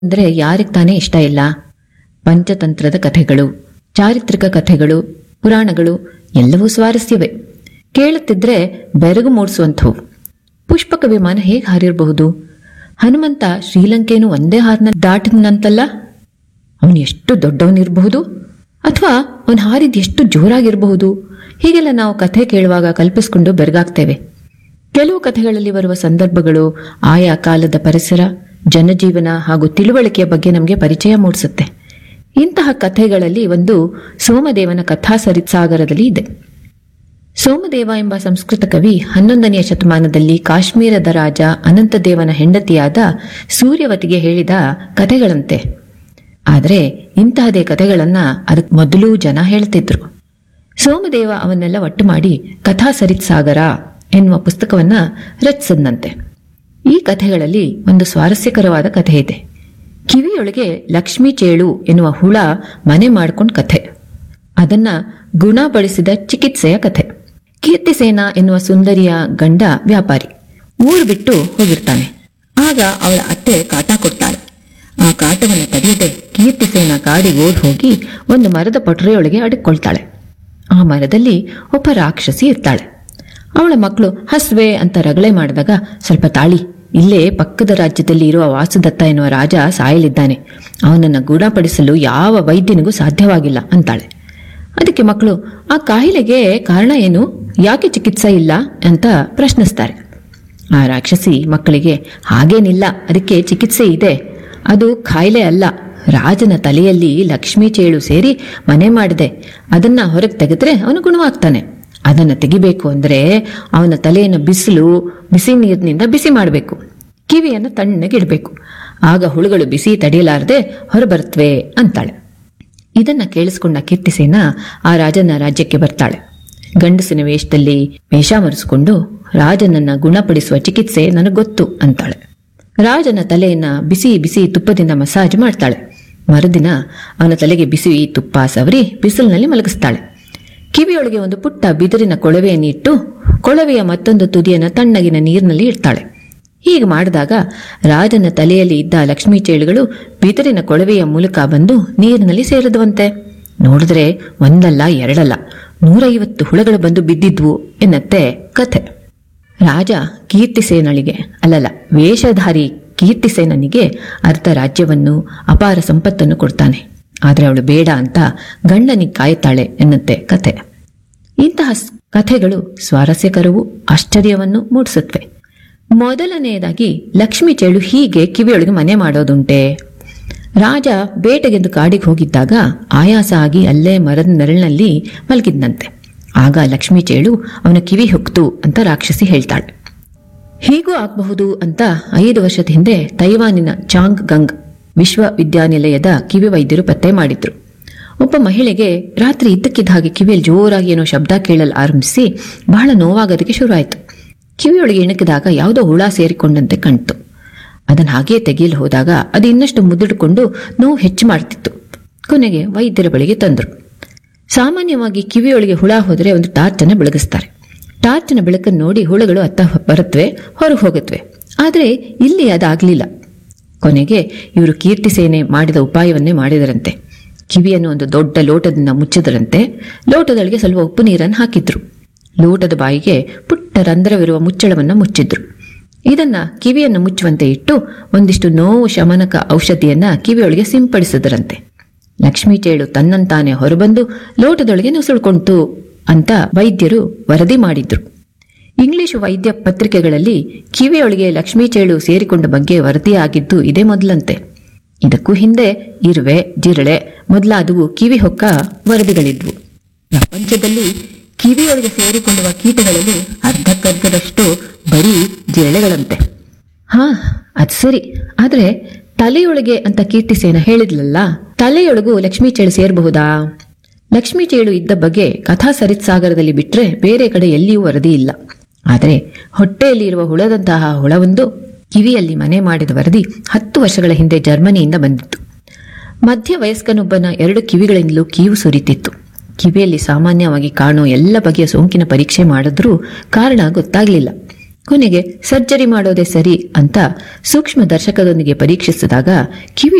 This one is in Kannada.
ಅಂದರೆ ಯಾರಿಗೆ ತಾನೇ ಇಷ್ಟ ಇಲ್ಲ? ಪಂಚತಂತ್ರದ ಕಥೆಗಳು, ಚಾರಿತ್ರಿಕ ಕಥೆಗಳು, ಪುರಾಣಗಳು ಎಲ್ಲವೂ ಸ್ವಾರಸ್ಯವೇ. ಕೇಳುತ್ತಿದ್ರೆ ಬೆರಗು ಮೂಡಿಸುವಂಥವು. ಪುಷ್ಪಕ ವಿಮಾನ ಹೇಗೆ ಹಾರಿರಬಹುದು? ಹನುಮಂತ ಶ್ರೀಲಂಕೆಯನ್ನು ಒಂದೇ ಹಾರಿನ ದಾಟಿದಂತಲ್ಲ. ಅವನು ಎಷ್ಟು ದೊಡ್ಡವನಿರಬಹುದು, ಅಥವಾ ಅವನು ಹಾರಿದ ಎಷ್ಟು ಜೋರಾಗಿರಬಹುದು? ಹೀಗೆಲ್ಲ ನಾವು ಕಥೆ ಕೇಳುವಾಗ ಕಲ್ಪಿಸಿಕೊಂಡು ಬೆರಗಾಗ್ತೇವೆ. ಕೆಲವು ಕಥೆಗಳಲ್ಲಿ ಬರುವ ಸಂದರ್ಭಗಳು ಆಯಾ ಕಾಲದ ಪರಿಸರ, ಜನಜೀವನ ಹಾಗೂ ತಿಳುವಳಿಕೆಯ ಬಗ್ಗೆ ನಮಗೆ ಪರಿಚಯ ಮೂಡಿಸುತ್ತೆ. ಇಂತಹ ಕಥೆಗಳಲ್ಲಿ ಒಂದು ಸೋಮದೇವನ ಕಥಾ ಸರಿತ್ಸಾಗರದಲ್ಲಿ ಇದೆ. ಸೋಮದೇವ ಎಂಬ ಸಂಸ್ಕೃತ ಕವಿ 11ನೇ ಶತಮಾನದಲ್ಲಿ ಕಾಶ್ಮೀರದ ರಾಜ ಅನಂತದೇವನ ಹೆಂಡತಿಯಾದ ಸೂರ್ಯವತಿಗೆ ಹೇಳಿದ ಕಥೆಗಳಂತೆ. ಆದರೆ ಇಂತಹದೇ ಕಥೆಗಳನ್ನ ಅದಕ್ಕೆ ಮೊದಲು ಜನ ಹೇಳ್ತಿದ್ರು. ಸೋಮದೇವ ಅವನ್ನೆಲ್ಲ ಒಟ್ಟು ಮಾಡಿ ಕಥಾ ಸರಿತ್ಸಾಗರ ಎನ್ನುವ ಪುಸ್ತಕವನ್ನ ರಚಿಸದಂತೆ. ಈ ಕಥೆಗಳಲ್ಲಿ ಒಂದು ಸ್ವಾರಸ್ಯಕರವಾದ ಕಥೆ ಇದೆ. ಕಿವಿಯೊಳಗೆ ಲಕ್ಷ್ಮೀ ಚೇಳು ಎನ್ನುವ ಹುಳ ಮನೆ ಮಾಡ್ಕೊಂಡ್ ಕಥೆ. ಅದನ್ನ ಗುಣಪಡಿಸಿದ ಚಿಕಿತ್ಸೆಯ ಕಥೆ. ಕೀರ್ತಿಸೇನ ಎನ್ನುವ ಸುಂದರಿಯ ಗಂಡ ವ್ಯಾಪಾರಿ ಊರು ಬಿಟ್ಟು ಹೋಗಿರ್ತಾನೆ. ಆಗ ಅವಳ ಅತ್ತೆ ಕಾಟ ಕೊಡ್ತಾಳೆ. ಆ ಕಾಟವನ್ನು ತಡೆಯದೆ ಕೀರ್ತಿಸೇನ ಕಾಡಿಗೆ ಓಡ್ ಹೋಗಿ ಒಂದು ಮರದ ಪೊಟರೆಯೊಳಗೆ ಅಡಕ್ಕೊಳ್ತಾಳೆ. ಆ ಮರದಲ್ಲಿ ಒಬ್ಬ ರಾಕ್ಷಸಿ ಇರ್ತಾಳೆ. ಅವಳ ಮಕ್ಕಳು ಹಸ್ವೆ ಅಂತ ರಗಳೆ ಮಾಡಿದಾಗ, ಸ್ವಲ್ಪ ತಾಳಿ, ಇಲ್ಲೇ ಪಕ್ಕದ ರಾಜ್ಯದಲ್ಲಿ ಇರುವ ವಾಸುದತ್ತ ಎನ್ನುವ ರಾಜ ಸಾಯಲಿದ್ದಾನೆ, ಅವನನ್ನು ಗುಣಪಡಿಸಲು ಯಾವ ವೈದ್ಯನಿಗೂ ಸಾಧ್ಯವಾಗಿಲ್ಲ ಅಂತಾಳೆ. ಅದಕ್ಕೆ ಮಕ್ಕಳು, ಆ ಕಾಯಿಲೆಗೆ ಕಾರಣ ಏನು, ಯಾಕೆ ಚಿಕಿತ್ಸೆ ಇಲ್ಲ ಅಂತ ಪ್ರಶ್ನಿಸ್ತಾರೆ. ಆ ರಾಕ್ಷಸಿ ಮಕ್ಕಳಿಗೆ, ಹಾಗೇನಿಲ್ಲ, ಅದಕ್ಕೆ ಚಿಕಿತ್ಸೆ ಇದೆ, ಅದು ಕಾಯಿಲೆ ಅಲ್ಲ, ರಾಜನ ತಲೆಯಲ್ಲಿ ಲಕ್ಷ್ಮೀ ಚೇಳು ಸೇರಿ ಮನೆ ಮಾಡಿದೆ, ಅದನ್ನ ಹೊರಗೆ ತೆಗೆದ್ರೆ ಅವನು ಗುಣವಾಗ್ತಾನೆ. ಅದನ್ನು ತೆಗಿಬೇಕು ಅಂದ್ರೆ ಅವನ ತಲೆಯನ್ನು ಬಿಸಿ ನೀರಿನಿಂದ ಬಿಸಿ ಮಾಡಬೇಕು, ಕಿವಿಯನ್ನು ತಣ್ಣಗಿಡಬೇಕು, ಆಗ ಹುಳುಗಳು ಬಿಸಿ ತಡೆಯಲಾರದೆ ಹೊರಬರುತ್ತವೆ ಅಂತಾಳೆ. ಇದನ್ನ ಕೇಳಿಸ್ಕೊಂಡ ಕೀರ್ತಿಸೇನ ಆ ರಾಜನ ರಾಜ್ಯಕ್ಕೆ ಬರ್ತಾಳೆ. ಗಂಡಸಿನ ವೇಷದಲ್ಲಿ ವೇಷ ಮರೆಸಿಕೊಂಡು, ರಾಜನನ್ನ ಗುಣಪಡಿಸುವ ಚಿಕಿತ್ಸೆ ನನಗೆ ಗೊತ್ತು ಅಂತಾಳೆ. ರಾಜನ ತಲೆಯನ್ನ ಬಿಸಿ ಬಿಸಿ ತುಪ್ಪದಿಂದ ಮಸಾಜ್ ಮಾಡ್ತಾಳೆ. ಮರುದಿನ ಅವನ ತಲೆಗೆ ಬಿಸಿ ತುಪ್ಪ ಸವರಿ ಬಿಸಿಲಿನಲ್ಲಿ ಮಲಗಿಸ್ತಾಳೆ. ಕಿವಿಯೊಳಗೆ ಒಂದು ಪುಟ್ಟ ಬಿದಿರಿನ ಕೊಳವೆಯನ್ನು ಇಟ್ಟು ಕೊಳವೆಯ ಮತ್ತೊಂದು ತುದಿಯನ್ನು ತಣ್ಣಗಿನ ನೀರಿನಲ್ಲಿ ಇಡ್ತಾಳೆ. ಹೀಗೆ ಮಾಡಿದಾಗ ರಾಜನ ತಲೆಯಲ್ಲಿ ಇದ್ದ ಲಕ್ಷ್ಮೀ ಚೇಳುಗಳು ಬಿದಿರಿನ ಕೊಳವೆಯ ಮೂಲಕ ಬಂದು ನೀರಿನಲ್ಲಿ ಸೇರಿದವಂತೆ. ನೋಡಿದ್ರೆ ಒಂದಲ್ಲ ಎರಡಲ್ಲ 150 ಹುಳಗಳು ಬಂದು ಬಿದ್ದಿದ್ವು ಎನ್ನತ್ತೆ ಕಥೆ. ರಾಜ ಕೀರ್ತಿಸೇನಳಿಗೆ ವೇಷಧಾರಿ ಕೀರ್ತಿಸೇನನಿಗೆ ಅರ್ಧ ರಾಜ್ಯವನ್ನು ಅಪಾರ ಸಂಪತ್ತನ್ನು ಕೊಡ್ತಾನೆ. ಆದರೆ ಅವಳು ಬೇಡ ಅಂತ ಗಂಡನಿಗೆ ಕಾಯ್ತಾಳೆ ಎನ್ನುತ್ತೆ ಕಥೆ. ಇಂತಹ ಕಥೆಗಳು ಸ್ವಾರಸ್ಯಕರವೂ ಆಶ್ಚರ್ಯವನ್ನು ಮೂಡಿಸುತ್ತವೆ. ಮೊದಲನೆಯದಾಗಿ ಲಕ್ಷ್ಮೀ ಚೇಳು ಹೀಗೆ ಕಿವಿಯೊಳಗೆ ಮನೆ ಮಾಡೋದುಂಟೆ. ರಾಜ ಬೇಟೆಗೆಂದು ಕಾಡಿಗೆ ಹೋಗಿದ್ದಾಗ ಆಯಾಸ ಆಗಿ ಅಲ್ಲೇ ಮರದ ನೆರಳಿನಲ್ಲಿ ಮಲಗಿದ್ನಂತೆ. ಆಗ ಲಕ್ಷ್ಮೀ ಚೇಳು ಅವನ ಕಿವಿ ಹೊಕ್ತು ಅಂತ ರಾಕ್ಷಸಿ ಹೇಳ್ತಾಳೆ. ಹೀಗೂ ಆಗಬಹುದು ಅಂತ 5 ವರ್ಷದ ಹಿಂದೆ ತೈವಾನಿನ ಚಾಂಗ್ ಗಂಗ್ ವಿಶ್ವವಿದ್ಯಾನಿಲಯದ ಕಿವಿ ವೈದ್ಯರು ಪತ್ತೆ ಮಾಡಿದ್ರು. ಒಬ್ಬ ಮಹಿಳೆಗೆ ರಾತ್ರಿ ಇದ್ದಕ್ಕಿದ್ದ ಹಾಗೆ ಕಿವಿಯಲ್ಲಿ ಜೋರಾಗಿ ಏನೋ ಶಬ್ದ ಕೇಳಲು ಆರಂಭಿಸಿ ಬಹಳ ನೋವಾಗೋದಕ್ಕೆ ಶುರುವಾಯಿತು. ಕಿವಿಯೊಳಗೆ ಇಣುಕಿದಾಗ ಯಾವುದೋ ಹುಳ ಸೇರಿಕೊಂಡಂತೆ ಕಾಣ್ತು. ಅದನ್ನು ಹಾಗೇ ತೆಗೆಯಲು ಹೋದಾಗ ಅದು ಇನ್ನಷ್ಟು ಮುದುಡಿಕೊಂಡು ನೋವು ಹೆಚ್ಚು ಮಾಡ್ತಿತ್ತು. ಕೊನೆಗೆ ವೈದ್ಯರ ಬಳಿಗೆ ತಂದರು. ಸಾಮಾನ್ಯವಾಗಿ ಕಿವಿಯೊಳಗೆ ಹುಳ ಹೋದರೆ ಒಂದು ಟಾರ್ಚನ್ನು ಬೆಳಗಿಸ್ತಾರೆ. ಟಾರ್ಚಿನ ಬೆಳಕನ್ನು ನೋಡಿ ಹುಳುಗಳು ಅತ್ತ ಬರುತ್ತವೆ, ಹೊರಗೆ ಹೋಗುತ್ತವೆ. ಆದರೆ ಇಲ್ಲಿ ಅದಾಗಲಿಲ್ಲ. ಕೊನೆಗೆ ಇವರು ಕೀರ್ತಿಸೇನೆ ಮಾಡಿದ ಉಪಾಯವನ್ನೇ ಮಾಡಿದರಂತೆ. ಕಿವಿಯನ್ನು ಒಂದು ದೊಡ್ಡ ಲೋಟದಿಂದ ಮುಚ್ಚಿದರಂತೆ. ಲೋಟದೊಳಗೆ ಸ್ವಲ್ಪ ಉಪ್ಪು ನೀರನ್ನು ಹಾಕಿದ್ರು. ಲೋಟದ ಬಾಯಿಗೆ ಪುಟ್ಟ ರಂಧ್ರವಿರುವ ಮುಚ್ಚಳವನ್ನು ಮುಚ್ಚಿದ್ರು. ಇದನ್ನ ಕಿವಿಯನ್ನು ಮುಚ್ಚುವಂತೆ ಇಟ್ಟು ಒಂದಿಷ್ಟು ನೋವು ಶಮನಕ ಔಷಧಿಯನ್ನ ಕಿವಿಯೊಳಗೆ ಸಿಂಪಡಿಸಿದರಂತೆ. ಲಕ್ಷ್ಮೀ ಚೇಳು ತನ್ನಂತಾನೆ ಹೊರಬಂದು ಲೋಟದೊಳಗೆ ನುಸುಳ್ಕೊಂತು ಅಂತ ವೈದ್ಯರು ವರದಿ ಮಾಡಿದ್ರು. ಇಂಗ್ಲಿಷ್ ವೈದ್ಯ ಪತ್ರಿಕೆಗಳಲ್ಲಿ ಕಿವಿಯೊಳಗೆ ಲಕ್ಷ್ಮೀ ಚೇಳು ಸೇರಿಕೊಂಡ ಬಗ್ಗೆ ವರದಿಯಾಗಿದ್ದು ಇದೇ ಮೊದಲಂತೆ. ಇದಕ್ಕೂ ಹಿಂದೆ ಇರುವೆ, ಜಿರಳೆ ಮೊದಲಾದವು ಕಿವಿ ಹೊಕ್ಕ ವರದಿಗಳಿದ್ವು. ಪ್ರಪಂಚದಲ್ಲಿ ಕಿವಿಯೊಳಗೆ ಸೇರಿಕೊಳ್ಳುವ ಕೀಟಗಳಲ್ಲಿ ಅರ್ಧಕ್ಕರ್ಧದಷ್ಟು ಬರೀ ಜಿರಳೆಗಳಂತೆ. ಅದ್ ಸರಿ, ಆದ್ರೆ ತಲೆಯೊಳಗೆ ಅಂತ ಕೀರ್ತಿಸೇನ ಹೇಳಿದ್ಲಲ್ಲ, ತಲೆಯೊಳಗೂ ಲಕ್ಷ್ಮೀ ಚೇಳು ಸೇರಬಹುದಾ? ಲಕ್ಷ್ಮೀ ಚೇಳು ಇದ್ದ ಬಗ್ಗೆ ಕಥಾ ಸರಿತ್ಸಾಗರದಲ್ಲಿ ಬಿಟ್ರೆ ಬೇರೆ ಕಡೆ ಎಲ್ಲಿಯೂ ವರದಿ ಇಲ್ಲ. ಆದರೆ ಹೊಟ್ಟೆಯಲ್ಲಿ ಇರುವ ಹುಳದಂತಹ ಹುಳವೊಂದು ಕಿವಿಯಲ್ಲಿ ಮನೆ ಮಾಡಿದ ವರದಿ 10 ವರ್ಷಗಳ ಹಿಂದೆ ಜರ್ಮನಿಯಿಂದ ಬಂದಿತ್ತು. ಮಧ್ಯ ವಯಸ್ಕನೊಬ್ಬನ 2 ಕಿವಿಗಳಿಂದಲೂ ಕೀವು ಸುರಿತಿತ್ತು. ಕಿವಿಯಲ್ಲಿ ಸಾಮಾನ್ಯವಾಗಿ ಕಾಣೋ ಎಲ್ಲ ಬಗೆಯ ಸೋಂಕಿನ ಪರೀಕ್ಷೆ ಮಾಡಿದ್ರೂ ಕಾರಣ ಗೊತ್ತಾಗ್ಲಿಲ್ಲ. ಕೊನೆಗೆ ಸರ್ಜರಿ ಮಾಡೋದೇ ಸರಿ ಅಂತ ಸೂಕ್ಷ್ಮ ದರ್ಶಕದೊಂದಿಗೆ ಪರೀಕ್ಷಿಸಿದಾಗ ಕಿವಿ